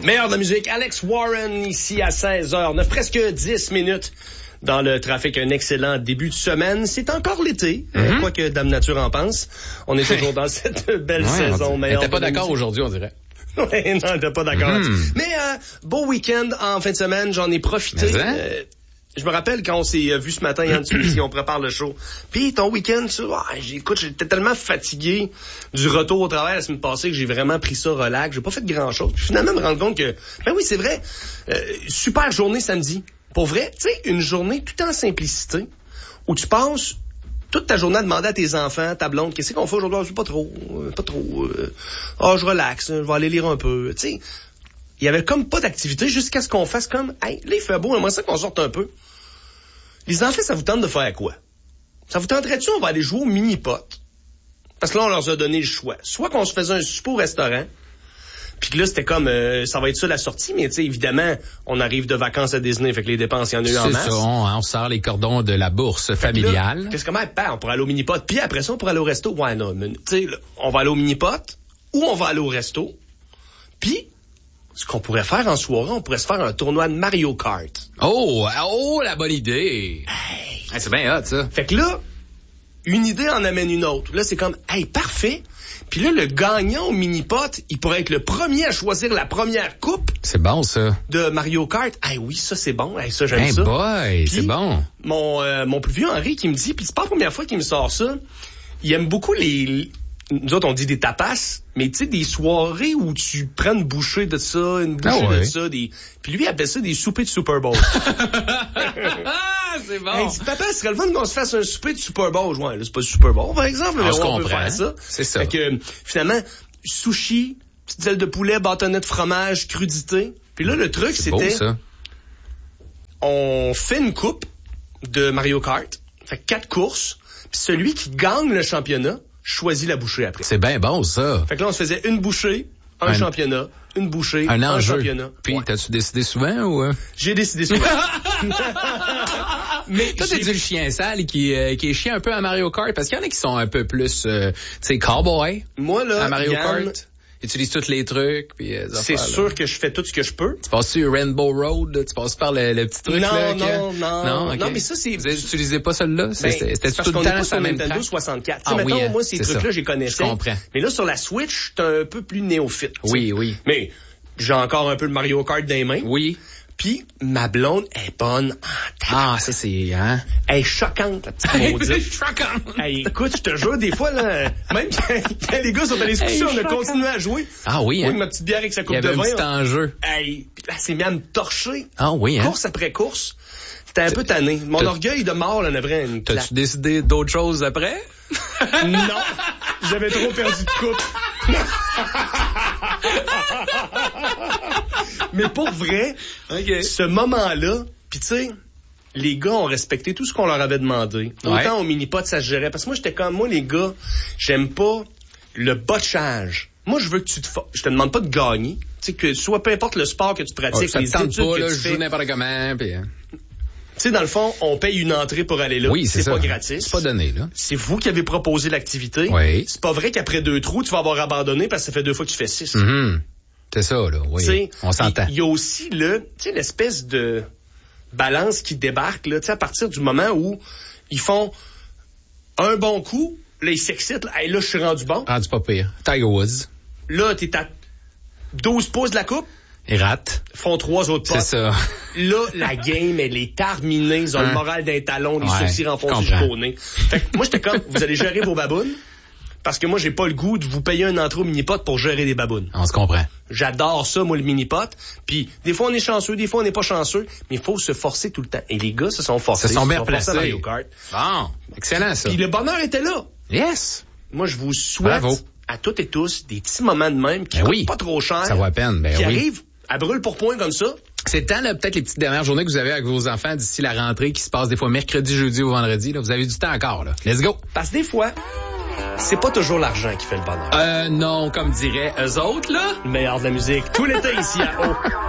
Meilleur de la musique, Alex Warren, ici à 16h09, presque 10 minutes dans le trafic. Un excellent début de semaine. C'est encore l'été, quoi que Dame Nature en pense. On est toujours dans cette belle saison. On n'était pas d'accord aujourd'hui, on dirait. Oui, non, on n'était pas d'accord là-dessus. Mais beau week-end en fin de semaine, j'en ai profité. Je me rappelle quand on s'est vu ce matin, Yann, si on prépare le show. Puis ton week-end, écoute, j'étais tellement fatigué du retour au travail la semaine passée que j'ai vraiment pris ça relax. J'ai pas fait grand-chose. Puis finalement, me rendre compte que, ben oui, c'est vrai, super journée samedi. Pour vrai, tu sais, une journée tout en simplicité où tu passes toute ta journée à demander à tes enfants, ta blonde, qu'est-ce qu'on fait aujourd'hui? Je sais pas trop. Je relaxe, je vais aller lire un peu. Tu sais, il y avait comme pas d'activité jusqu'à ce qu'on fasse comme, hey, là, il fait beau, j'aimerais ça qu'on sorte un peu. Les enfants, ça vous tente de faire quoi? Ça vous tenterait-tu, on va aller jouer au mini-pot? Parce que là, on leur a donné le choix. Soit qu'on se faisait un souper au restaurant, puis que là, c'était comme, ça va être ça la sortie, mais tu sais, évidemment, on arrive de vacances à Disney, fait que les dépenses, il y en a eu en masse. C'est ça, on sort les cordons de la bourse familiale. Qu'est-ce que on pourrait aller au mini-pot, puis après ça, on pourrait aller au resto. Ouais, non, tu sais, on va aller au mini-pot, ou on va aller au resto, puis ce qu'on pourrait faire en soirée, on pourrait se faire un tournoi de Mario Kart. Oh, la bonne idée! Hey, c'est bien hot, ça. Fait que là, une idée en amène une autre. Là, c'est comme, hey, parfait. Puis là, le gagnant au mini-pot, il pourrait être le premier à choisir la première coupe. C'est bon, ça. De Mario Kart. Ah oui, ça, c'est bon. Hey, ça, j'aime ça. Hey boy, c'est bon. Mon plus vieux Henri qui me dit, puis c'est pas la première fois qu'il me sort ça, il aime beaucoup nous autres, on dit des tapas, mais tu sais, des soirées où tu prends une bouchée de ça, une bouchée de ça, puis lui, il appelle ça des soupers de Super Bowl. C'est bon. Il dit, papa, ce serait le fun qu'on se fasse un souper de Super Bowl. Ouais, là, c'est pas du Super Bowl, par exemple, mais on peut faire ça. C'est ça. Fait que, finalement, sushi, petite aile de poulet, bâtonnet de fromage, crudité. Puis là, le truc, c'était... beau, ça. On fait une coupe de Mario Kart, fait 4 courses, puis celui qui gagne le championnat choisit la bouchée après. C'est bien bon, ça. Fait que là, on se faisait une bouchée, un championnat, une bouchée, un championnat. Puis, t'as-tu décidé souvent ou... J'ai décidé souvent. Mais toi, t'es du chien sale qui est chien un peu à Mario Kart, parce qu'il y en a qui sont un peu plus, tu sais, cowboy. Moi, là, à Mario Kart. Utilise tous les trucs, puis c'est sûr que je fais tout ce que je peux. Tu passes sur Rainbow Road, là, tu passes par le petit truc là. Non, mais ça c'est. Vous n'utilisez pas celle-là. C'était tout le temps sur Nintendo 64. Mettons, moi ces trucs-là, j'ai connaissais. Je comprends. Mais là sur la Switch, t'es un peu plus néophyte. Oui. Mais j'ai encore un peu de Mario Kart dans les mains. Oui. Puis ma blonde est bonne en ça c'est Elle est choquante, la petite maudite. Choquante. Hey, écoute, je te jure, des fois, là, même quand les gars sont allés se coucher, on a continué à jouer. Ah oui, avec ma petite bière avec sa coupe de vin. Il y avait un petit enjeu. Hey, puis là, c'est mis à me torcher. Ah oui, Course après course. C'était un peu tanné. Mon orgueil de mort, là, en avait une claque. T'as-tu décidé d'autres choses après? Non. J'avais trop perdu de coupe. Mais pour vrai, ce moment-là, pis tu sais, les gars ont respecté tout ce qu'on leur avait demandé. Autant au mini-pot, ça se gérait. Parce que moi, j'étais comme, moi, les gars, j'aime pas le botchage. Moi, je veux que je te demande pas de gagner. Tu sais, que soit peu importe le sport que tu pratiques, les études que tu fais. Je joue n'importe comment, pis... Tu sais, dans le fond, on paye une entrée pour aller là. Oui, c'est pas gratis. C'est pas donné, là. C'est vous qui avez proposé l'activité. Oui. C'est pas vrai qu'après 2 trous, tu vas avoir abandonné parce que ça fait 2 fois que tu fais 6. C'est ça, là. Oui. T'sais, on s'entend. Il y a aussi l'espèce de balance qui débarque, là, tu sais, à partir du moment où ils font un bon coup, là, ils s'excitent, là, je suis rendu bon. Rendu pas pire. Tiger Woods. Là, t'es à 12 pouces de la coupe. Ils ratent. Font 3 autres pas. C'est ça. Là, la game, elle est terminée. Ils ont le moral d'un talon, les sourcils renfoncés jusqu'au nez. Fait que moi, j'étais comme, vous allez gérer vos babounes. Parce que moi, j'ai pas le goût de vous payer un entrée au mini-pot pour gérer des babounes. On se comprend. J'adore ça, moi, le mini-pot. Puis, des fois, on est chanceux, des fois, on n'est pas chanceux. Mais il faut se forcer tout le temps. Et les gars se sont forcés. Se sont bien placés. Mario Kart. Bon. Excellent, ça. Puis le bonheur était là. Yes. Moi, je vous souhaite à toutes et tous des petits moments de même qui coûtent pas trop cher. Ça vaut à peine. Qui arrivent à brûle pour point comme ça. C'est le temps, là, peut-être les petites dernières journées que vous avez avec vos enfants d'ici la rentrée qui se passe des fois mercredi, jeudi ou vendredi. Là. Vous avez du temps encore, là. Let's go. Parce que des fois, c'est pas toujours l'argent qui fait le bonheur. Non, comme diraient eux autres, là. Le meilleur de la musique. Tout l'été ici à Haut.